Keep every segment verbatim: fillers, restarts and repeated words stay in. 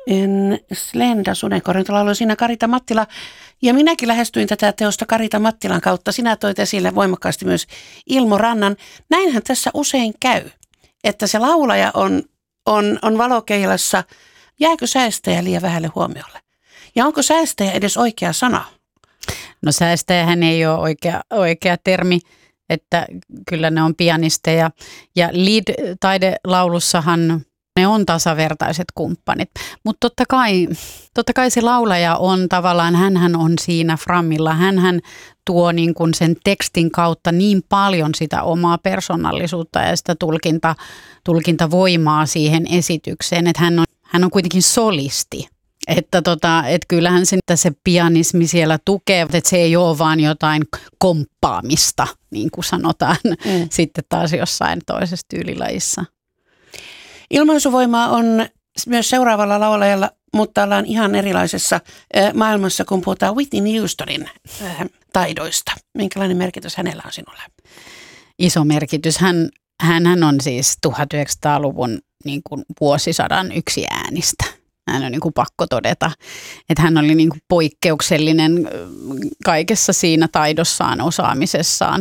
En Slenda Sudenkorjunta siinä Karita Mattila. Ja minäkin lähestyin tätä teosta Karita Mattilan kautta. Sinä toit esille voimakkaasti myös Ilmo Rannan. Näinhän tässä usein käy, että se laulaja on, on, on valokeilassa. Jääkö säästäjä liian vähälle huomiolle? Ja onko säästäjä edes oikea sana? No säästäjähän ei ole oikea, oikea termi, että kyllä ne on pianisteja. Ja lead-taidelaulussahan ne on tasavertaiset kumppanit. Mutta totta kai, totta kai se laulaja on tavallaan, hänhän on siinä framilla. Hänhän tuo niin kuin sen tekstin kautta niin paljon sitä omaa persoonallisuutta ja sitä tulkinta, tulkintavoimaa siihen esitykseen, että hän on, hän on kuitenkin solisti. Että tota, et kyllähän se, se pianismi siellä tukee, että se ei ole vaan jotain komppaamista, niin kuin sanotaan mm. sitten taas jossain toisessa tyylilajissa. Ilmaisuvoimaa on myös seuraavalla laulajalla, mutta ollaan ihan erilaisessa maailmassa, kun puhutaan Whitney Houstonin taidoista. Minkälainen merkitys hänellä on sinulle? Iso merkitys. Hän, hänhän on siis tuhatyhdeksänsataaluvun niin kuin vuosisadan yksi äänistä. Hän on niin kuin pakko todeta, että hän oli niin kuin poikkeuksellinen kaikessa siinä taidossaan, osaamisessaan.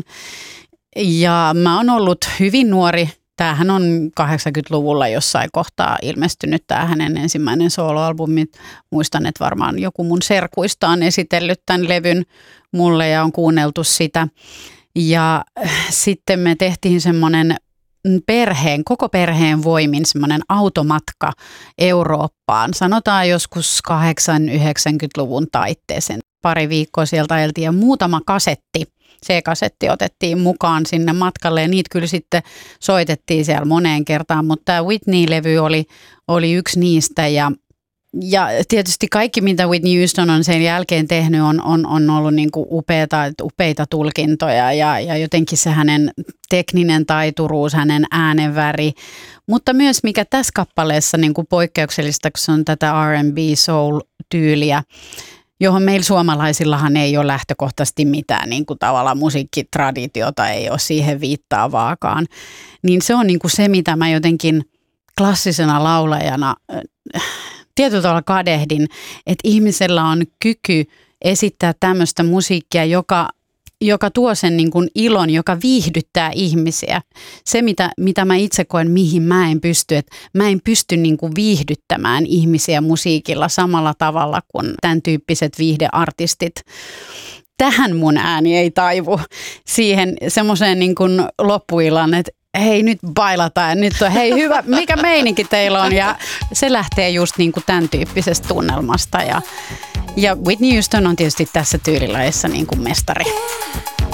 Ja mä oon ollut hyvin nuori. Tämähän on kahdeksankymmentäluvulla jossain kohtaa ilmestynyt tämä hänen ensimmäinen soloalbumi. Muistan, että varmaan joku mun serkuista on esitellyt tämän levyn mulle ja on kuunneltu sitä. Ja sitten me tehtiin semmoinen perheen, koko perheen voimin semmoinen automatka Eurooppaan. Sanotaan joskus kahdeksankymmentä-yhdeksänkymmentäluvun taitteeseen. Pari viikkoa sieltä ajeltiin ja muutama kasetti. C-kasetti otettiin mukaan sinne matkalle ja niitä kyllä sitten soitettiin siellä moneen kertaan, mutta tämä Whitney-levy oli, oli yksi niistä ja, ja tietysti kaikki mitä Whitney Houston on sen jälkeen tehnyt on, on, on ollut niin kuin upeita, upeita tulkintoja ja, ja jotenkin se hänen tekninen taituruus, hänen äänenväri, mutta myös mikä tässä kappaleessa niin kuin poikkeuksellista, kun se on tätä R and B soul-tyyliä, johon meillä suomalaisillahan ei ole lähtökohtaisesti mitään niin kuin tavallaan musiikkitraditiota, ei ole siihen viittaavaakaan. Niin se on niin kuin se, mitä mä jotenkin klassisena laulajana äh, tietyllä tavalla kadehdin, että ihmisellä on kyky esittää tämmöistä musiikkia, joka, joka tuo sen niin kuin ilon, joka viihdyttää ihmisiä. Se, mitä, mitä mä itse koen, mihin mä en pysty, että mä en pysty niin kuin viihdyttämään ihmisiä musiikilla samalla tavalla kuin tämän tyyppiset viihdeartistit. Tähän mun ääni ei taivu siihen semmoiseen niin kuin loppuillan, että hei nyt bailataan, nyt on hei hyvä, mikä meininki teillä on ja se lähtee just niin kuin tämän tyyppisestä tunnelmasta ja Ja Whitney Houston on tietysti tässä tyylilajissa niin kuin mestari.